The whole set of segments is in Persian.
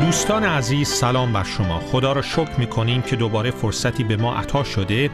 دوستان عزیز، سلام بر شما. خدا را شکر می‌کنیم که دوباره فرصتی به ما عطا شده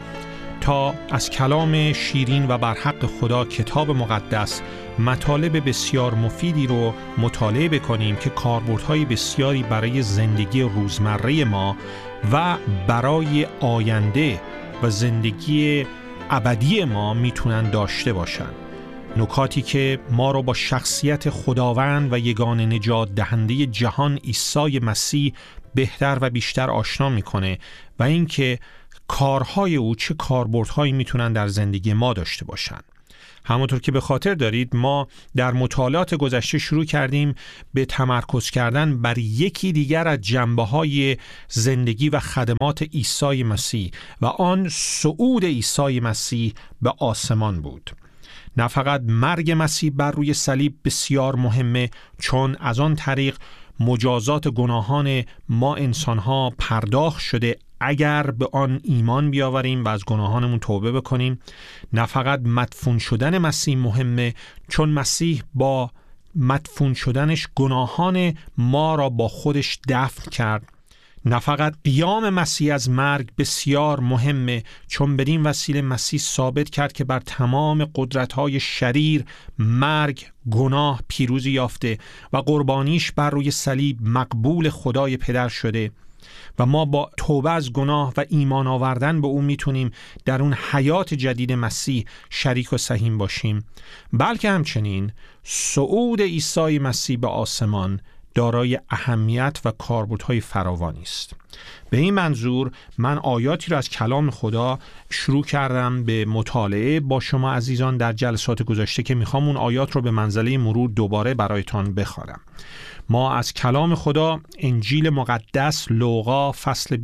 تا از کلام شیرین و برحق خدا کتاب مقدس مطالب بسیار مفیدی رو مطالعه بکنیم که کاربردهای بسیاری برای زندگی روزمره ما و برای آینده و زندگی ابدی ما میتونن داشته باشن. نکاتی که ما رو با شخصیت خداوند و یگانه نجات دهنده جهان عیسی مسیح بهتر و بیشتر آشنا میکنه و اینکه کارهای او چه کاربردهایی میتونن در زندگی ما داشته باشن. همونطور که به خاطر دارید ما در مطالعات گذشته شروع کردیم به تمرکز کردن بر یکی دیگر از جنبه‌های زندگی و خدمات عیسی مسیح و آن صعود عیسی مسیح به آسمان بود. نه فقط مرگ مسیح بر روی صلیب بسیار مهمه، چون از آن طریق مجازات گناهان ما انسان‌ها پرداخت شده اگر به آن ایمان بیاوریم و از گناهانمون توبه بکنیم. نه فقط مدفون شدن مسیح مهمه، چون مسیح با مدفون شدنش گناهان ما را با خودش دفن کرد. نه فقط قیام مسیح از مرگ بسیار مهمه، چون بدین وسیله مسیح ثابت کرد که بر تمام قدرت‌های شریر، مرگ، گناه پیروزی یافته و قربانیش بر روی صلیب مقبول خدای پدر شده و ما با توبه از گناه و ایمان آوردن به او میتونیم در اون حیات جدید مسیح شریک و سهیم باشیم. بلکه همچنین صعود عیسی مسیح به آسمان دارای اهمیت و کاربردهای فراوانی است. به این منظور من آیاتی را از کلام خدا شروع کردم به مطالعه با شما عزیزان در جلسات گذشته که میخوام اون آیات رو به منزله مرور دوباره برایتان بخوانم. ما از کلام خدا انجیل مقدس لوقا فصل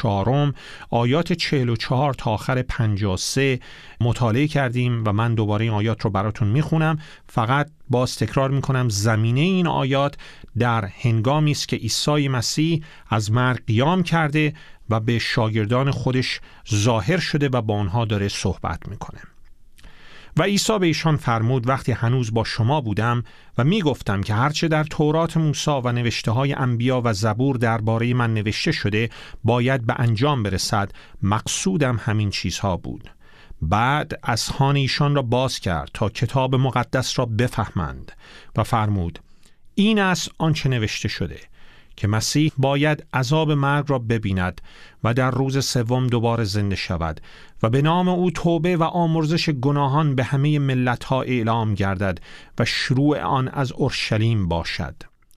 24 آیات 44 تا آخر 53 مطالعه کردیم و من دوباره این آیات رو براتون میخونم. فقط باز تکرار میکنم زمینه این آیات در هنگامی است که عیسی مسیح از مرگ قیام کرده و به شاگردان خودش ظاهر شده و با آنها داره صحبت میکنه. و عیسی به ایشان فرمود: وقتی هنوز با شما بودم و می گفتم که هرچه در تورات موسی و نوشته های انبیا و زبور درباره من نوشته شده باید به انجام برسد، مقصودم همین چیزها بود. بعد اذهان ایشان را باز کرد تا کتاب مقدس را بفهمند و فرمود: این است آنچه نوشته شده که مسیح باید عذاب مرگ را ببیند و در روز سوم دوباره زنده شود و به نام او توبه و آمرزش گناهان به همه ملت‌ها اعلام گردد و شروع آن از اورشلیم باشد.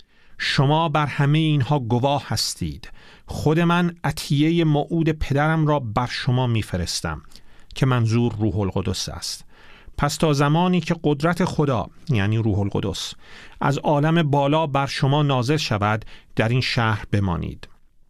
شما بر همه اینها گواه هستید. خود من عطیه موعود پدرم را بر شما میفرستم، که منظور روح القدس است. پس تا زمانی که قدرت خدا یعنی روح القدس از عالم بالا بر شما نازل شود در این شهر بمانید.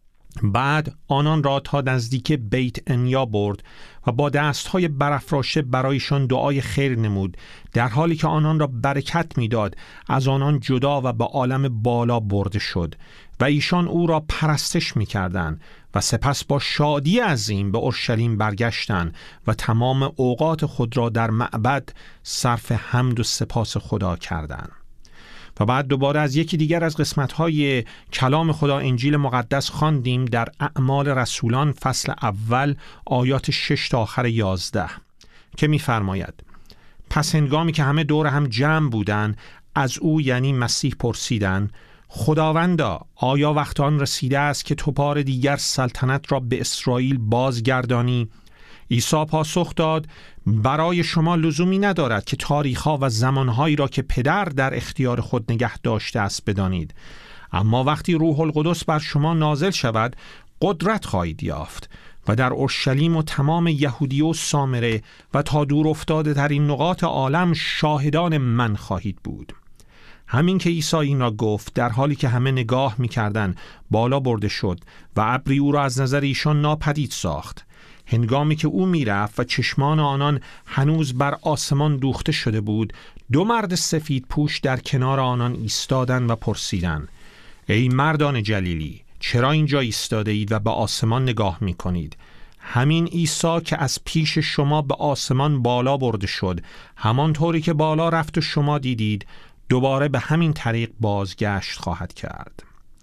بعد آنان را تا نزدیک بیت انیا برد و با دستهای برافراشته برایشان دعای خیر نمود، در حالی که آنان را برکت میداد. از آنان جدا و به عالم بالا برده شد و ایشان او را پرستش میکردند و سپس با شادی عظیم به اورشلیم برگشتند و تمام اوقات خود را در معبد صرف حمد و سپاس خدا کردند. و بعد دوباره از یکی دیگر از قسمت‌های کلام خدا انجیل مقدس خواندیم در اعمال رسولان فصل اول آیات 6 تا آخر 11 که می‌فرماید: پس هنگامی که همه دور هم جمع بودند از او یعنی مسیح پرسیدند: خداوندا، آیا وقت آن رسیده است که تو بار دیگر سلطنت را به اسرائیل بازگردانی؟ عیسی پاسخ داد: برای شما لزومی ندارد که تاریخ‌ها و زمانهایی را که پدر در اختیار خود نگه داشته است بدانید، اما وقتی روح القدس بر شما نازل شود قدرت خواهید یافت و در اورشلیم و تمام یهودیه و سامره و تا دور افتاده ترین نقاط عالم شاهدان من خواهید بود. همین که عیسی این را گفت، در حالی که همه نگاه می‌کردند بالا برده شد و ابری او را از نظر ایشان ناپدید ساخت. هنگامی که او میرفت و چشمان آنان هنوز بر آسمان دوخته شده بود، دو مرد سفید پوش در کنار آنان ایستادند و پرسیدند: ای مردان جلیلی، چرا اینجا ایستاده اید و به آسمان نگاه می کنید؟ همین عیسی که از پیش شما به آسمان بالا برده شد، همانطوری که بالا رفت و شما دیدید، دوباره به همین طریق بازگشت خواهد کرد.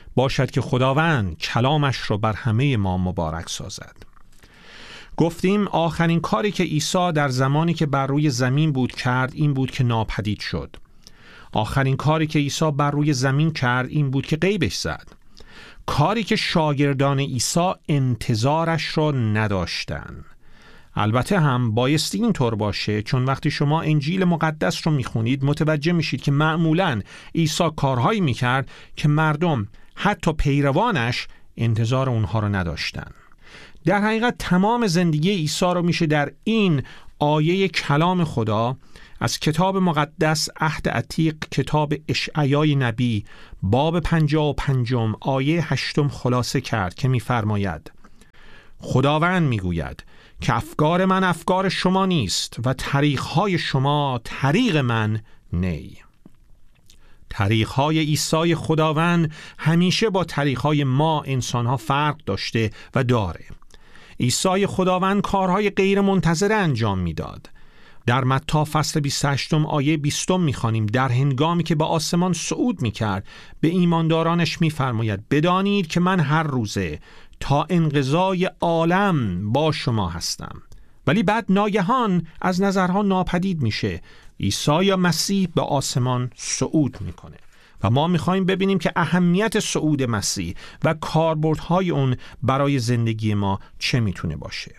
باشد که خداوند کلامش را بر همه ما مبارک سازد. گفتیم آخرین کاری که عیسی در زمانی که بر روی زمین بود کرد این بود که ناپدید شد. آخرین کاری که عیسی بر روی زمین کرد این بود که غیبش زد. کاری که شاگردان عیسی انتظارش را نداشتند. البته هم بایستی اینطور باشه، چون وقتی شما انجیل مقدس رو میخونید متوجه میشید که معمولاً عیسی کارهایی میکرد که مردم حتی پیروانش انتظار اونها رو نداشتن. در حقیقت تمام زندگی عیسی رو میشه در این آیه کلام خدا از کتاب مقدس عهد عتیق، کتاب اشعیای نبی باب 55 آیه 8 خلاصه کرد که میفرماید: خداوند میگوید که افکار من افکار شما نیست و طریقهای شما طریق من نی. طریقهای عیسی خداوند همیشه با طریقهای ما انسانها فرق داشته و داره. عیسی خداوند کارهای غیر منتظره انجام میداد. در متی فصل 28 آیه 20 میخوانیم: در هنگامی که به آسمان صعود میکرد به ایماندارانش میفرماید بدانید که من هر روزه تا انقضای عالم با شما هستم. ولی بعد ناگهان از نظرها ناپدید میشه. عیسی مسیح به آسمان صعود میکنه و ما میخوایم ببینیم که اهمیت صعود مسیح و کاربردهای اون برای زندگی ما چه میتونه باشه.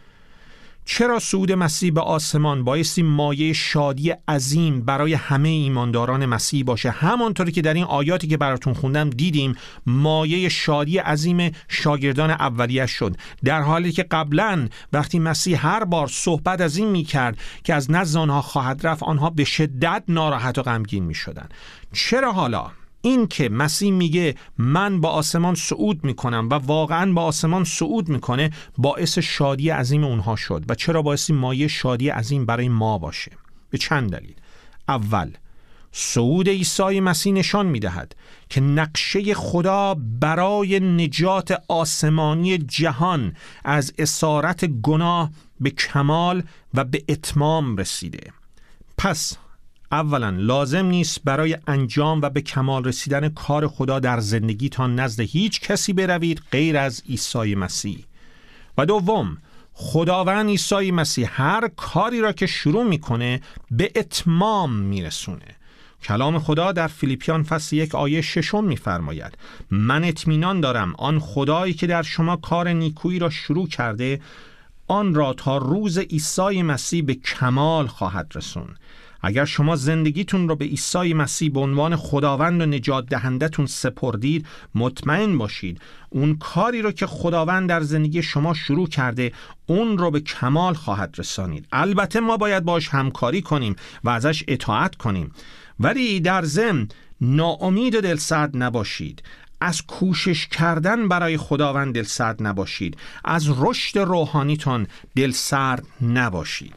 چرا صعود مسیح به آسمان بایستی مایه شادی عظیم برای همه ایمانداران مسیح باشه؟ همانطوری که در این آیاتی که براتون خوندم دیدیم مایه شادی عظیم شاگردان اولیه شد، در حالی که قبلا وقتی مسیح هر بار صحبت از این میکرد که از نزد آنها خواهد رفت، آنها به شدت ناراحت و غمگین میشدن. چرا حالا این که مسیح میگه من با آسمان صعود میکنم و واقعا با آسمان صعود میکنه باعث شادی عظیم اونها شد و چرا باعث مایه شادی عظیم برای ما باشه؟ به چند دلیل. اول، صعود عیسی مسیح نشان میدهد که نقشه خدا برای نجات آسمانی جهان از اسارت گناه به کمال و به اتمام رسیده. پس اولا لازم نیست برای انجام و به کمال رسیدن کار خدا در زندگیتان نزد هیچ کسی بروید غیر از عیسی مسیح. و دوم، خداوند عیسی مسیح هر کاری را که شروع میکنه به اتمام میرسونه. کلام خدا در فیلیپیان فصل 1 آیه 6 میفرماید: من اطمینان دارم آن خدایی که در شما کار نیکویی را شروع کرده آن را تا روز عیسی مسیح به کمال خواهد رسون. اگر شما زندگیتون رو به عیسی مسیح به عنوان خداوند و نجات دهندتون سپردید، مطمئن باشید اون کاری رو که خداوند در زندگی شما شروع کرده اون رو به کمال خواهد رسانید. البته ما باید باش همکاری کنیم و ازش اطاعت کنیم، ولی در ضمن ناامید و دلسرد نباشید. از کوشش کردن برای خداوند دلسرد نباشید. از رشد روحانیتون دلسرد نباشید.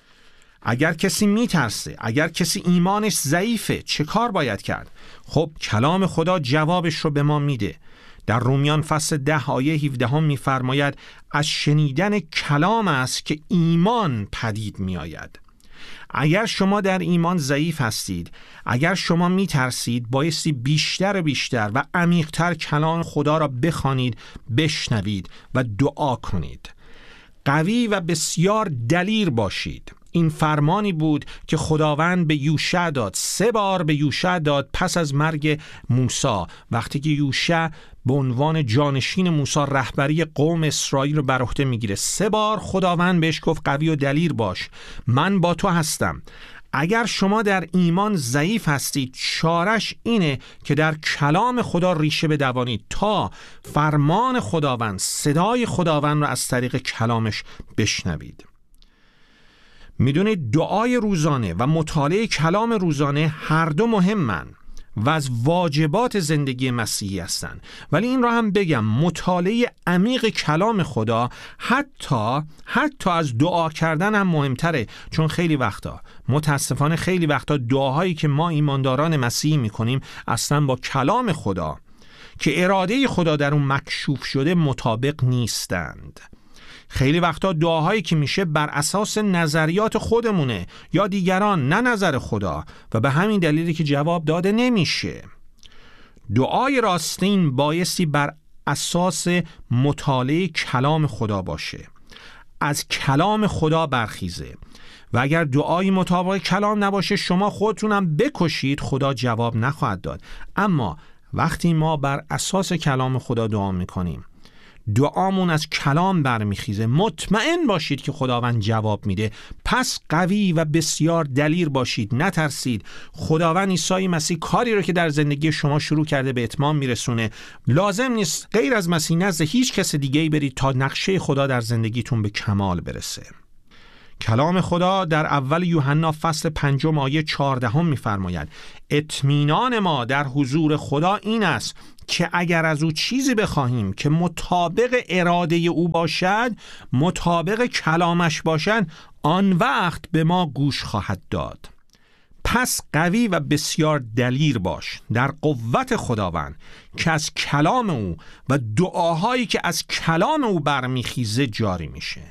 اگر کسی میترسه، اگر کسی ایمانش ضعیفه، چه کار باید کرد؟ خب کلام خدا جوابش رو به ما میده. در رومیان فصل 10 آیه 17 میفرماید: از شنیدن کلام است که ایمان پدید میآید. اگر شما در ایمان ضعیف هستید، اگر شما میترسید، بایستی بیشتر و بیشتر و عمیق‌تر کلام خدا را بخوانید، بشنوید و دعا کنید. قوی و بسیار دلیر باشید. این فرمانی بود که خداوند به یوشع داد. 3 بار به یوشع داد پس از مرگ موسی، وقتی که یوشع به عنوان جانشین موسی رهبری قوم اسرائیل رو بر عهده میگیره. 3 بار خداوند بهش گفت قوی و دلیر باش، من با تو هستم. اگر شما در ایمان ضعیف هستید، چارش اینه که در کلام خدا ریشه بدوانید تا فرمان خداوند، صدای خداوند رو از طریق کلامش بشنوید. میدونید دعای روزانه و مطالعه کلام روزانه هر دو مهمن و از واجبات زندگی مسیحی هستند. ولی این را هم بگم، مطالعه عمیق کلام خدا حتی از دعا کردن هم مهمتره، چون متاسفانه خیلی وقتا دعاهایی که ما ایمانداران مسیحی میکنیم اصلا با کلام خدا که اراده خدا در اون مکشوف شده مطابق نیستند. خیلی وقتا دعاهایی که میشه بر اساس نظریات خودمونه یا دیگران، نه نظر خدا، و به همین دلیلی که جواب داده نمیشه. دعای راستین بایستی بر اساس مطالعه کلام خدا باشه، از کلام خدا برخیزه. و اگر دعایی مطابق کلام نباشه، شما خودتونم بکشید، خدا جواب نخواهد داد. اما وقتی ما بر اساس کلام خدا دعا میکنیم، دعامون از کلام برمیخیزه، مطمئن باشید که خداوند جواب میده. پس قوی و بسیار دلیر باشید، نترسید. خداوند عیسی مسیح کاری رو که در زندگی شما شروع کرده به اتمام میرسونه. لازم نیست غیر از مسیح نزد هیچ کس دیگه‌ای برید تا نقشه خدا در زندگیتون به کمال برسه. کلام خدا در اول یوحنا فصل 5 آیه 14 می‌فرماید: اطمینان ما در حضور خدا این است که اگر از او چیزی بخواهیم که مطابق اراده او باشد، مطابق کلامش باشد، آن وقت به ما گوش خواهد داد. پس قوی و بسیار دلیر باش در قوت خداوند که از کلام او و دعاهایی که از کلام او برمیخیزه جاری میشه.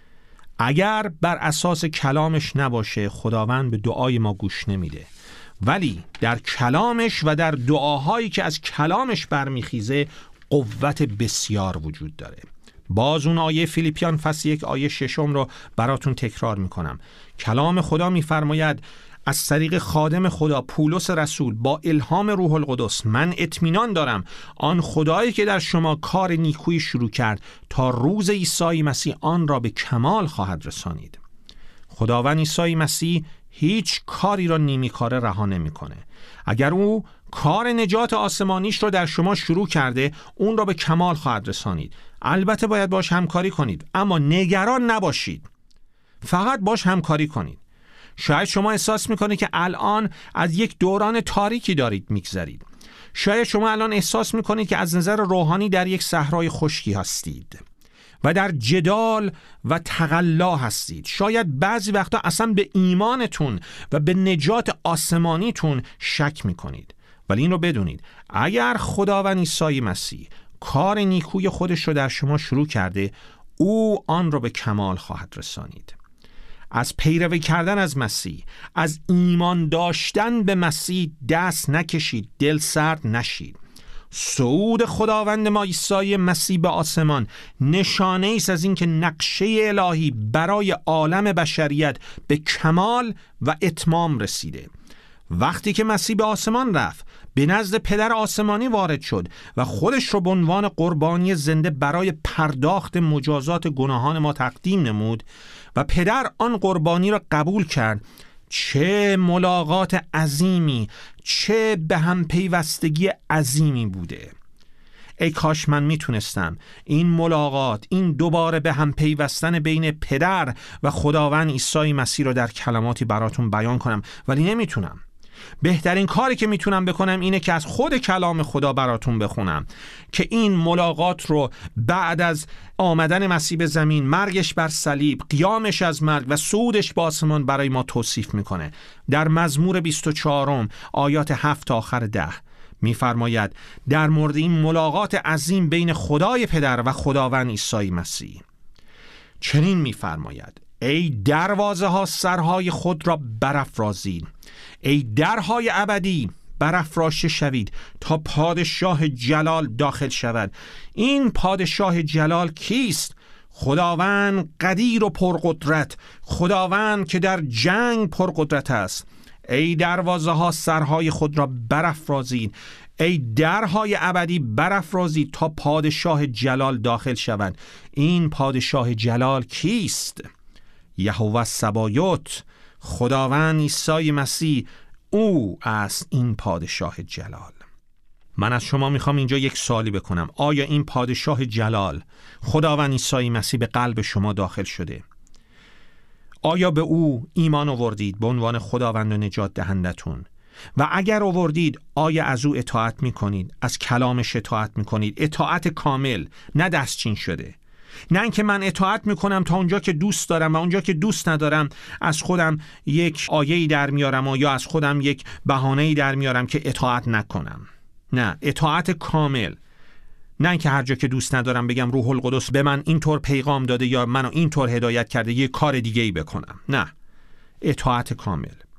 اگر بر اساس کلامش نباشه، خداوند به دعای ما گوش نمیده. ولی در کلامش و در دعاهایی که از کلامش برمیخیزه قوت بسیار وجود داره. باز اون آیه فیلیپیان فصل 1 آیه 6 رو براتون تکرار میکنم. کلام خدا میفرماید از طریق خادم خدا پولس رسول با الهام روح القدس: من اطمینان دارم آن خدایی که در شما کار نیکویی شروع کرد تا روز عیسی مسیح آن را به کمال خواهد رسانید. خداوند عیسی مسیح هیچ کاری را نیمی کاره رها نمی‌کنه. اگر او کار نجات آسمانیش رو در شما شروع کرده، اون را به کمال خواهد رسانید. البته باید باش همکاری کنید، اما نگران نباشید. فقط باش همکاری کنید. شاید شما احساس میکنید که الان از یک دوران تاریکی دارید میگذرید. شاید شما الان احساس میکنید که از نظر روحانی در یک صحرای خشکی هستید و در جدال و تقلا هستید. شاید بعضی وقتا اصلا به ایمانتون و به نجات آسمانیتون شک میکنید. ولی این رو بدونید، اگر خداوند عیسی مسیح کار نیکوی خودش رو در شما شروع کرده، او آن رو به کمال خواهد رسانید. از پیروی کردن از مسیح، از ایمان داشتن به مسیح دست نکشید، دل سرد نشید. صعود خداوند ما عیسی مسیح به آسمان نشانه ایست از این که نقشه الهی برای عالم بشریت به کمال و اتمام رسیده. وقتی که مسیح به آسمان رفت، به نزد پدر آسمانی وارد شد و خودش رو به عنوان قربانی زنده برای پرداخت مجازات گناهان ما تقدیم نمود و پدر آن قربانی را قبول کرد. چه ملاقات عظیمی، چه به هم پیوستگی عظیمی بوده. ای کاش من میتونستم این ملاقات، این دوباره به هم پیوستن بین پدر و خداوند عیسی مسیح رو در کلماتی براتون بیان کنم، ولی نمیتونم. بهترین کاری که میتونم بکنم اینه که از خود کلام خدا براتون بخونم که این ملاقات رو بعد از آمدن مسیح به زمین، مرگش بر صلیب، قیامش از مرگ و صعودش به آسمان برای ما توصیف میکنه. در مزمور 24 آیات 7 تا آخر 10 میفرماید در مورد این ملاقات عظیم بین خدای پدر و خداوند عیسی مسیح. چنین میفرماید: ای دروازه ها سرهای خود را برافرازید، ای درهای ابدی برافراشته شوید تا پادشاه جلال داخل شود. این پادشاه جلال کیست؟ خداوند قدیر و پرقدرت، خداوند که در جنگ پرقدرت است. ای دروازه ها سرهای خود را برافرازید، ای درهای ابدی برافرازید تا پادشاه جلال داخل شود. این پادشاه جلال کیست؟ یهوه سبایوت، خداوند عیسی مسیح، او است این پادشاه جلال. من از شما میخوام اینجا یک سوالی بکنم: آیا این پادشاه جلال، خداوند عیسی مسیح، به قلب شما داخل شده؟ آیا به او ایمان آوردید به عنوان خداوند و نجات دهندتون؟ و اگر آوردید، آیا از او اطاعت میکنید؟ از کلامش اطاعت میکنید؟ اطاعت کامل، نه دستچین شده. نه اینکه من اطاعت میکنم تا اونجا که دوست دارم و اونجا که دوست ندارم از خودم یک آیه‌ای در میارم و یا از خودم یک بهانه‌ای در میارم که اطاعت نکنم. نه، اطاعت کامل. نه اینکه هر جا که دوست ندارم بگم روح القدس به من اینطور پیغام داده یا منو اینطور هدایت کرده یه کار دیگه‌ای بکنم. نه، اطاعت کامل.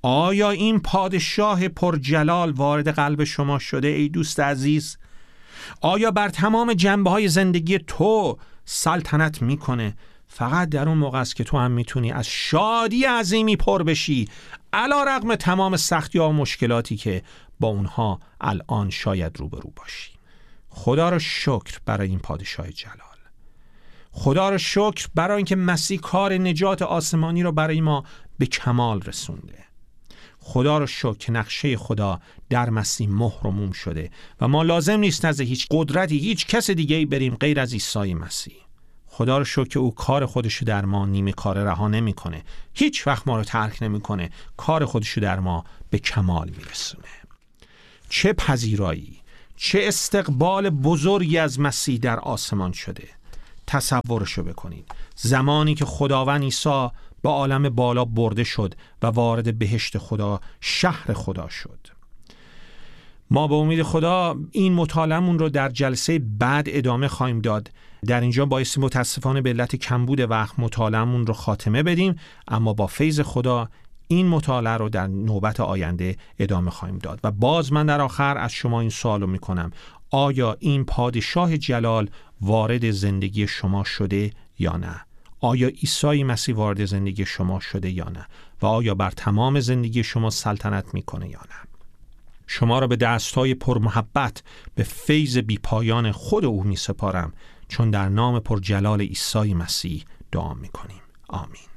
آیا این پادشاه پرجلال وارد قلب شما شده ای دوست عزیز؟ آیا بر تمام جنبه‌های زندگی تو سلطنت میکنه؟ فقط در اون موقع است که تو هم میتونی از شادی عظیمی پر بشی، علی رغم تمام سختی‌ها و مشکلاتی که با اونها الان شاید روبرو باشی. خدا را شکر برای این پادشاه جلال. خدا را شکر برای اینکه مسیح کار نجات آسمانی را برای ما به کمال رسونده. خدا را شکر که نقشه خدا در مسیح مهر و موم شده و ما لازم نیست نزد هیچ قدرتی، هیچ کس دیگه‌ای بریم غیر از عیسی مسیح. خدا را شکر که او کار خودشو در ما نیمه کار رها نمی‌کنه. هیچ وقت ما رو ترک نمی‌کنه. کار خودشو در ما به کمال میرسونه. چه پذیرایی، چه استقبال بزرگی از مسیح در آسمان شده. تصورشو بکنید. زمانی که خداوند عیسی به عالم بالا برده شد و وارد بهشت خدا، شهر خدا شد. ما به امید خدا این مطالعه‌مون رو در جلسه بعد ادامه خواهیم داد. در اینجا بایستی متاسفانه به علت کمبود وقت مطالعه‌مون رو خاتمه بدیم، اما با فیض خدا این مطالعه رو در نوبت آینده ادامه خواهیم داد. و باز من در آخر از شما این سوال رو میکنم: آیا این پادشاه جلال وارد زندگی شما شده یا نه؟ آیا عیسی مسیح وارد زندگی شما شده یا نه؟ و آیا بر تمام زندگی شما سلطنت میکنه یا نه؟ شما را به دستهای پرمحبت به فیض بیپایان خود او می سپارم، چون در نام پرجلال عیسی مسیح دعا می کنیم. آمین.